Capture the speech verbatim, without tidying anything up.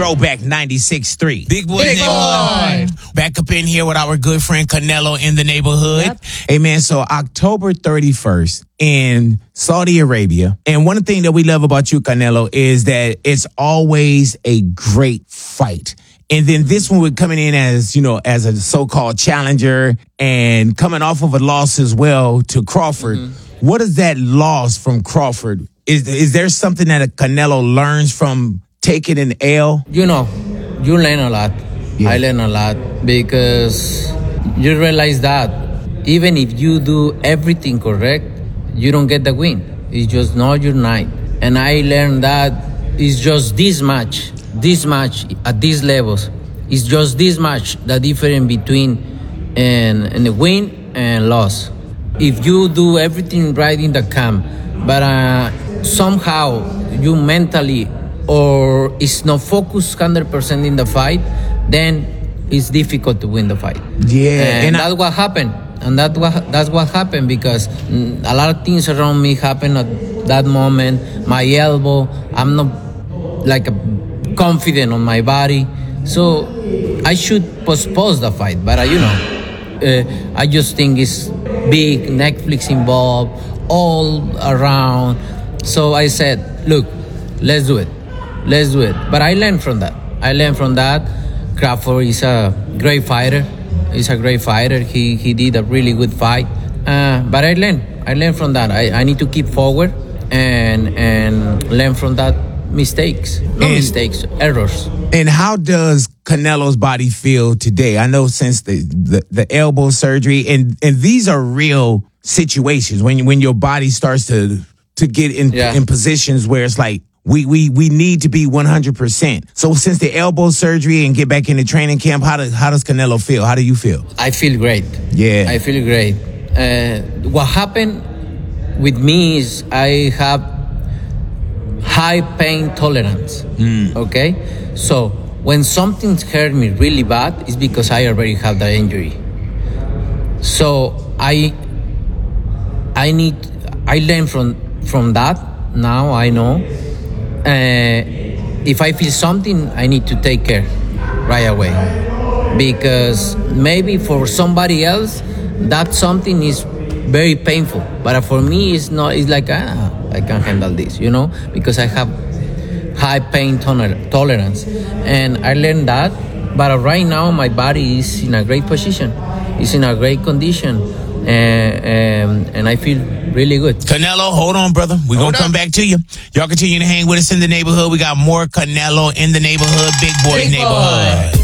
Throwback ninety-six three. Big boy. Big boy. Back up in here with our good friend Canelo in the neighborhood. Yep. Hey, man, so October thirty-first in Saudi Arabia. And one thing that we love about you, Canelo, is that it's always a great fight. And then this one would coming in as, you know, as a so-called challenger and coming off of a loss as well to Crawford. Mm-hmm. What is that loss from Crawford? Is is there something that a Canelo learns from taking an L? You know, you learn a lot. Yeah. I learn a lot because you realize that even if you do everything correct, you don't get the win. It's just not your night. And I learned that it's just this much, this much at these levels. It's just this much the difference between and, and the win and loss. If you do everything right in the camp, but uh, somehow you mentally or is not focused one hundred percent in the fight, then it's difficult to win the fight. Yeah. And, and that's I- what happened. And that what, that's what happened because mm, a lot of things around me happened at that moment. My elbow, I'm not like a, confident on my body. So I should postpone the fight. But, uh, you know, uh, I just think it's big, Netflix involved, all around. So I said, look, let's do it. Let's do it. But I learned from that. I learned from that. Crawford is a great fighter. He's a great fighter. He he did a really good fight. Uh, but I learned. I learned from that. I, I need to keep forward and and learn from that mistakes. No And- mistakes, errors. And how does Canelo's body feel today? I know since the, the, the elbow surgery, and, and these are real situations when when your body starts to to get in Yeah. in positions where it's like we we we need to be one hundred percent. So since the elbow surgery and get back into training camp, how does how does Canelo feel? How do you feel? I feel great. Yeah. I feel great. Uh, what happened with me is I have high pain tolerance. Okay? So when something hurt me really bad, it's because I already have the injury. So I I need I learn from from that. Now I know. Uh, if I feel something, I need to take care right away. Because maybe for somebody else, that something is very painful. But for me, it's not. It's like, ah, I can handle this, you know, because I have high pain toler- tolerance. And I learned that. But right now, my body is in a great position. It's in a great condition. Uh, um, and I feel really good. Canelo, hold on, brother. We're going to come back to you. Y'all continue to hang with us in the neighborhood. We got more Canelo in the neighborhood, Big Boy Big Boy. neighborhood.